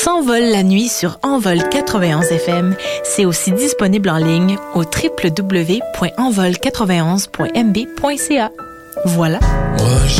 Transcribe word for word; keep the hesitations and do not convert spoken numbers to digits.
s'envole la nuit sur Envol quatre-vingt-onze F M. C'est aussi disponible en ligne au w w w point envol quatre-vingt-onze point m b point c a. Voilà. Moi,